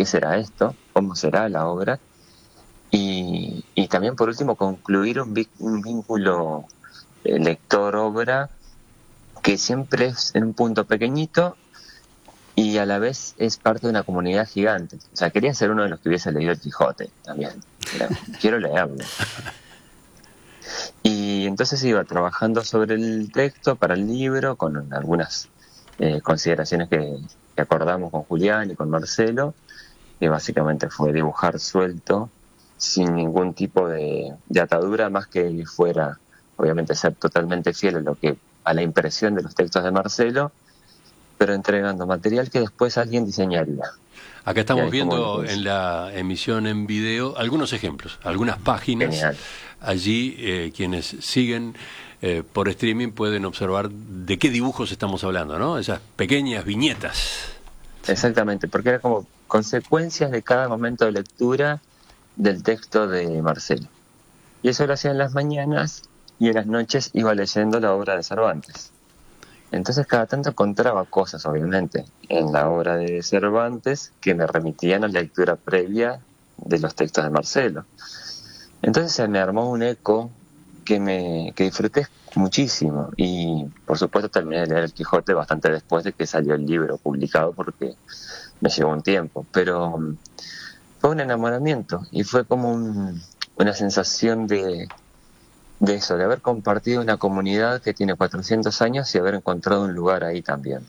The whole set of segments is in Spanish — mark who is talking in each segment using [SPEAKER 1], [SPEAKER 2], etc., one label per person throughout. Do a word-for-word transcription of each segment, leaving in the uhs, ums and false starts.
[SPEAKER 1] qué será esto, cómo será la obra, y, y también por último concluir un, vi- un vínculo eh, lector-obra que siempre es en un punto pequeñito y a la vez es parte de una comunidad gigante. O sea, quería ser uno de los que hubiese leído el Quijote también. Era, quiero leerlo. Y entonces iba trabajando sobre el texto para el libro, con algunas eh, consideraciones que, que acordamos con Julián y con Marcelo, que básicamente fue dibujar suelto, sin ningún tipo de, de atadura, más que fuera, obviamente, ser totalmente fiel a lo que a la impresión de los textos de Marcelo, pero entregando material que después alguien diseñaría.
[SPEAKER 2] Acá
[SPEAKER 1] Y
[SPEAKER 2] estamos
[SPEAKER 1] ahí es como
[SPEAKER 2] viendo
[SPEAKER 1] que es
[SPEAKER 2] en la emisión en video algunos ejemplos, algunas páginas.
[SPEAKER 1] genial.
[SPEAKER 2] Allí eh, quienes siguen eh, por streaming pueden observar de qué dibujos estamos hablando, ¿no? Esas pequeñas viñetas.
[SPEAKER 1] Exactamente, porque era como consecuencias de cada momento de lectura del texto de Marcelo. Y eso lo hacía en las mañanas y en las noches iba leyendo la obra de Cervantes. Entonces cada tanto encontraba cosas, obviamente, en la obra de Cervantes que me remitían a la lectura previa de los textos de Marcelo. Entonces se me armó un eco que me que disfruté muchísimo y por supuesto terminé de leer El Quijote bastante después de que salió el libro publicado porque me llevó un tiempo, pero mm, fue un enamoramiento y fue como un- una sensación de, de eso, de haber compartido una comunidad que tiene cuatrocientos años y haber encontrado un lugar ahí también.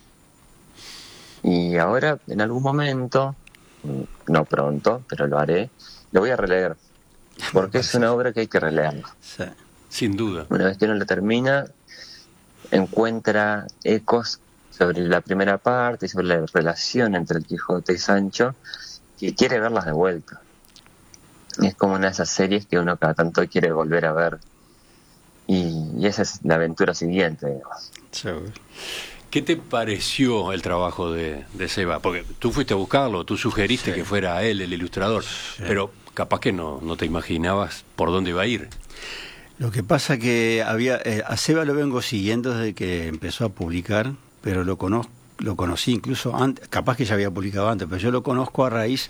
[SPEAKER 1] Y ahora, en algún momento, mm, no pronto, pero lo haré, lo voy a releer,
[SPEAKER 3] Me
[SPEAKER 1] porque es
[SPEAKER 3] parece.
[SPEAKER 1] una obra que hay que releerla.
[SPEAKER 3] Sí.
[SPEAKER 2] Sin duda.
[SPEAKER 1] Una vez que uno la termina, encuentra ecos sobre la primera parte y sobre la relación entre el Quijote y Sancho, que quiere verlas de vuelta. Y es como una de esas series que uno cada tanto quiere volver a ver. Y, y esa es la aventura siguiente, digamos.
[SPEAKER 3] Seguro.
[SPEAKER 2] ¿Qué te pareció el trabajo de, de Seba? Porque tú fuiste a buscarlo, tú sugeriste
[SPEAKER 3] Sí.
[SPEAKER 2] que fuera él el ilustrador,
[SPEAKER 3] Sí.
[SPEAKER 2] pero capaz que no, no te imaginabas por dónde iba a ir.
[SPEAKER 3] Lo que pasa que había eh, a Seba lo vengo siguiendo desde que empezó a publicar, pero lo conozco, lo conocí incluso antes, capaz que ya había publicado antes, pero yo lo conozco a raíz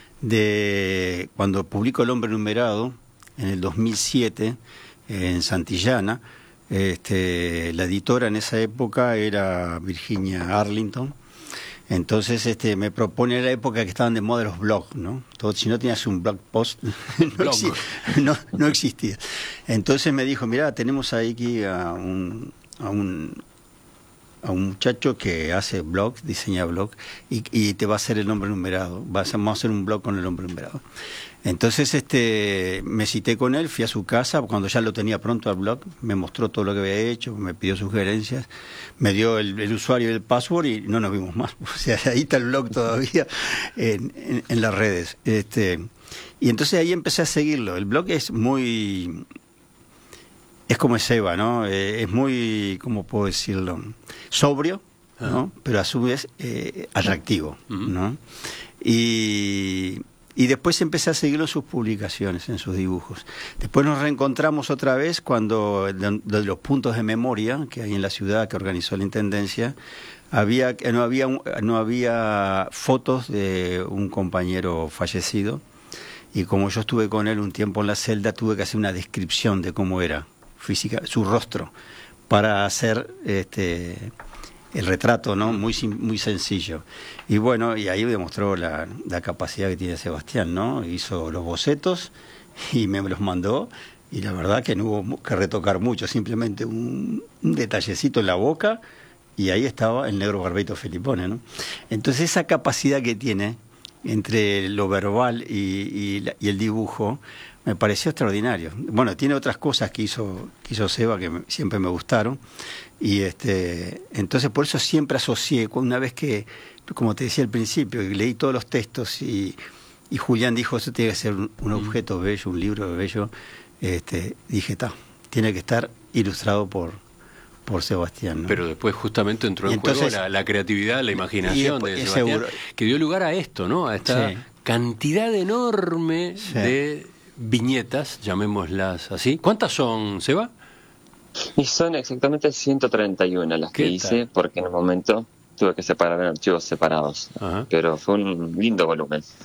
[SPEAKER 3] de cuando publicó El Hombre Numerado en el dos mil siete en Santillana. Este, la editora en esa época era Virginia Arlington. Entonces este, me propone la época que estaban de moda los blogs, ¿no? Todo, si no tenías un blog post, no,
[SPEAKER 2] Blog.
[SPEAKER 3] exi- no, no existía. Entonces me dijo, mira, tenemos aquí a un, a un, a un muchacho que hace blog, diseña blog, y, y te va a hacer el nombre numerado. Vas a, vamos a hacer un blog con el nombre numerado. Entonces este, me cité con él, fui a su casa, cuando ya lo tenía pronto al blog, me mostró todo lo que había hecho, me pidió sugerencias, me dio el, el usuario y el password y no nos vimos más. O sea, ahí está el blog todavía en, en, en las redes. Este, y entonces ahí empecé a seguirlo. El blog es muy... Es como es Seba, ¿no? Eh, es muy, ¿cómo puedo decirlo? Sobrio, ¿no?
[SPEAKER 2] Ah.
[SPEAKER 3] Pero a su vez eh, atractivo,
[SPEAKER 2] Ujú.
[SPEAKER 3] ¿no? Y, y después empecé a seguirlo en sus publicaciones, en sus dibujos. Después nos reencontramos otra vez cuando de, de los puntos de memoria que hay en la ciudad que organizó la Intendencia, había, no, había, no había fotos de un compañero fallecido y como yo estuve con él un tiempo en la celda, tuve que hacer una descripción de cómo era física, su rostro, para hacer este el retrato, ¿no? Muy sim- muy sencillo. Y bueno, y ahí demostró la, la capacidad que tiene Sebastián, ¿no? Hizo los bocetos y me los mandó, y la verdad que no hubo mu- que retocar mucho, simplemente un, un detallecito en la boca, y ahí estaba el negro Barbeito Felipone, ¿no? Entonces esa capacidad que tiene entre lo verbal y, y, la- y el dibujo me pareció extraordinario. Bueno, tiene otras cosas que hizo, que hizo Seba que me- siempre me gustaron, y este entonces por eso siempre asocié, cu- una vez que, como te decía al principio, que leí todos los textos y, y Julián dijo, eso tiene que ser un, un objeto bello, un libro bello, este dije, está, tiene que estar ilustrado por, por Sebastián, ¿no?
[SPEAKER 2] Pero después justamente entró
[SPEAKER 3] Y
[SPEAKER 2] en
[SPEAKER 3] entonces-
[SPEAKER 2] juego la, la creatividad, la
[SPEAKER 3] y
[SPEAKER 2] imaginación
[SPEAKER 3] después-
[SPEAKER 2] de
[SPEAKER 3] y
[SPEAKER 2] Sebastián,
[SPEAKER 3] seguro.
[SPEAKER 2] que dio lugar a esto, ¿no? A esta
[SPEAKER 3] Sí.
[SPEAKER 2] cantidad enorme
[SPEAKER 3] Sí.
[SPEAKER 2] de viñetas, llamémoslas así. ¿Cuántas son, Seba?
[SPEAKER 1] Y son exactamente ciento treinta y uno las que
[SPEAKER 2] ¿Qué
[SPEAKER 1] hice,
[SPEAKER 2] tal?
[SPEAKER 1] porque en un momento tuve que separar en archivos separados.
[SPEAKER 2] Ajá.
[SPEAKER 1] Pero fue un lindo volumen.